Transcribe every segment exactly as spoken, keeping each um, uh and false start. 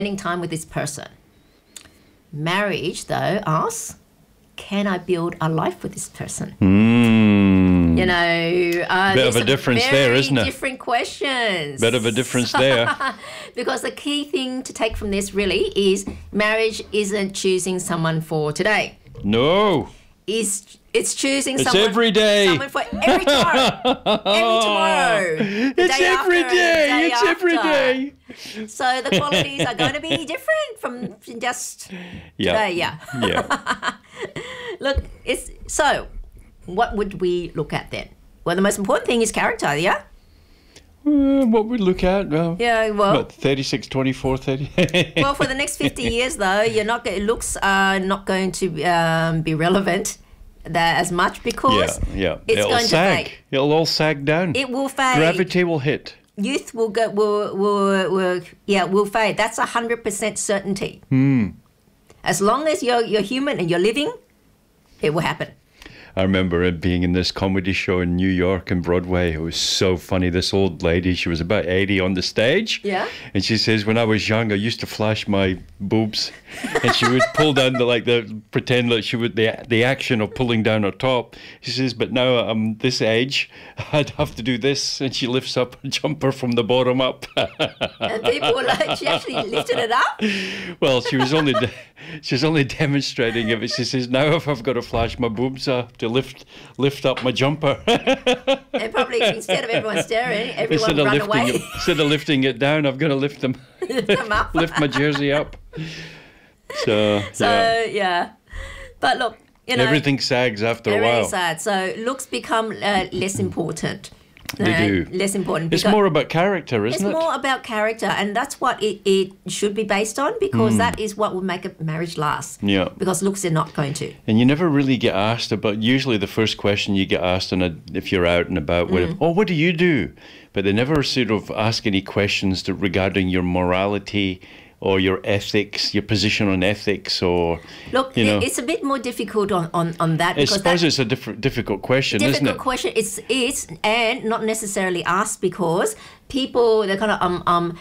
spending time with this person. Marriage, though, asks, can I build a life with this person? Mm. You know, uh, bit of a difference there, isn't it? Different questions. Bit of a difference there. Because the key thing to take from this really is marriage isn't choosing someone for today. No. It's it's choosing it's someone every day. Someone for every tomorrow. every tomorrow. The It's day every after, day. the day It's every after. day. So the qualities are going to be different from just Yeah. today. Yeah. Yeah. Look, it's so. What would we look at then? Well, the most important thing is character. Yeah. Uh, what we look at? Well, Yeah. Well. what, thirty-six, twenty-four, thirty? Well, for the next fifty years, though, you're not. Go- looks are not going to um, be relevant that as much because yeah, yeah. it's It'll going sag. to fade. It'll all sag down. It will fade. Gravity will hit. Youth will go. Will will will yeah. Will fade. That's a hundred percent certainty. Hmm. As long as you're you're human and you're living, it will happen. I remember it being in this comedy show in New York and Broadway. It was so funny. This old lady, she was about eighty on the stage. Yeah. And she says, when I was young, I used to flash my boobs. And she would pull down the, like, the, pretend that she would, the, the action of pulling down her top. She says, but now I'm this age, I'd have to do this. And she lifts up a jumper from the bottom up. And people were like, she actually lifted it up. Well, she was only, de- she was only demonstrating it. But she says, now if I've got to flash my boobs, I have to lift, lift up my jumper. And probably instead of everyone staring, everyone Instead would of run lifting away. it, instead of lifting it down, I've got to lift them, Lift them up. lift my jersey up. So, So yeah, yeah, but look, you know, everything sags after a very while. sad. So looks become uh, less important. They uh, do. Less important. It's because more about character, It's isn't it? more about character, and that's what it, it should be based on because that is what will make a marriage last. Hmm. Yeah. Because looks are not going to. And you never really get asked about, usually the first question you get asked on a, if you're out and about, Mm. with, oh, what do you do? But they never sort of ask any questions to, regarding your morality or your ethics, your position on ethics, or, Look, you know. it's a bit more difficult on, on, on that I because suppose that it's a diff- difficult question, isn't difficult it? question. It's it's and not necessarily asked because people they're kind of um um.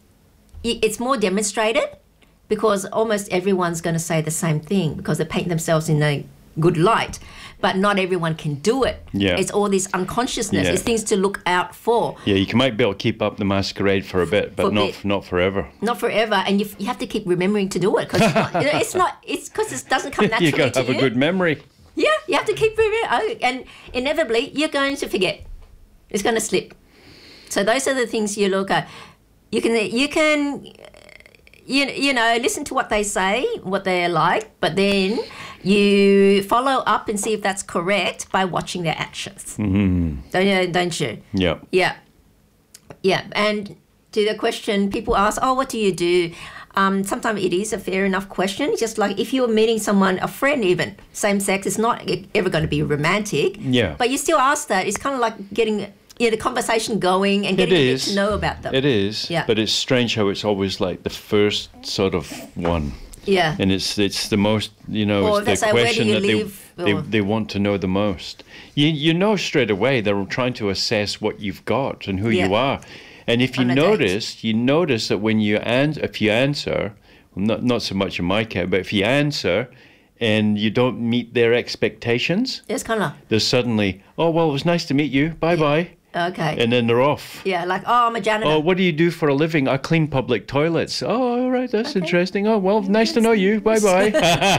i- It's more demonstrated because almost everyone's going to say the same thing because they paint themselves in a good light, but not everyone can do it. Yeah. It's all this unconsciousness. Yeah. It's things to look out for. Yeah, you can, might be able to keep up the masquerade for a bit, but For a not bit. not forever. Not forever, and you, you have to keep remembering to do it because it's not. You know, it's not. It's because it doesn't come naturally You got to to have you. a good memory. Yeah, you have to keep remembering, oh, and inevitably you're going to forget. It's going to slip. So those are the things you look at. You can you can you you know listen to what they say, what they're like, but then you follow up and see if that's correct by watching their actions. Mm-hmm. Don't you? Don't you? Yeah. Yeah, yeah. And to the question, people ask, "Oh, what do you do?" Um, sometimes it is a fair enough question. It's just like if you're meeting someone, a friend even, same sex, it's not ever going to be romantic. Yeah. But you still ask that. It's kind of like getting you know, the conversation going and It getting to get is. to know about them. It is. Yeah. But it's strange how it's always like the first sort of one. Yeah. And it's it's the most, you know, Or it's they the say, "Where do question you that live?" they, they Or- they want to know the most. You you know straight away they're trying to assess what you've got and who you Yeah. are. And if you On a date. notice, you notice that when you an- if you answer, well, not not so much in my case, but if you answer and you don't meet their expectations, It's kind of there's suddenly, oh well, it was nice to meet you, bye bye, okay. and then they're off. Yeah, like oh, I'm a janitor. Oh, what do you do for a living? I clean public toilets. Oh, all right, that's interesting. Oh, well, nice to know you. Bye bye.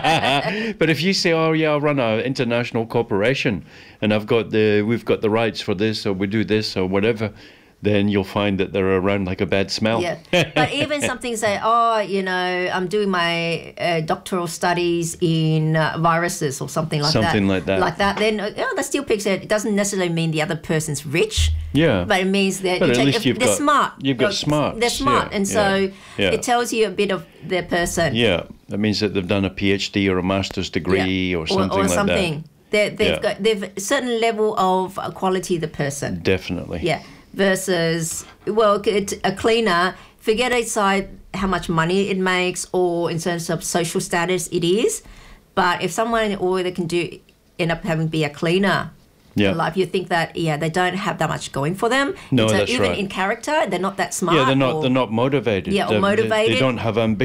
But if you say, oh yeah, I run an international corporation, and I've got the, we've got the rights for this, or we do this, or whatever, then you'll find that they're around like a bad smell. Yeah, but even something say, oh, you know, I'm doing my uh, doctoral studies in uh, viruses or something like that. Something like that. Like that. Then uh, oh, that still picks it. It doesn't necessarily mean the other person's rich. Yeah. But it means that But you at take, least if you've they're got- smart. you've got Look, smarts, They're smart, yeah, and so yeah, yeah. it tells you a bit of their person. Yeah, that means that they've done a PhD or a master's degree Yeah. or something or, like something. that. They're, they've Yeah. got they've a certain level of uh, quality. The person. Definitely. Yeah. Versus, well, it- a cleaner, forget aside how much money it makes or in terms of social status it is. But if someone, all they can do, end up having be a cleaner, Yeah. in life. You think that, yeah, they don't have that much going for them. No, so that's even right. in character, they're not that smart. Yeah, they're not. or, They're not motivated. Yeah, or They're- they- motivated. They don't have ambition.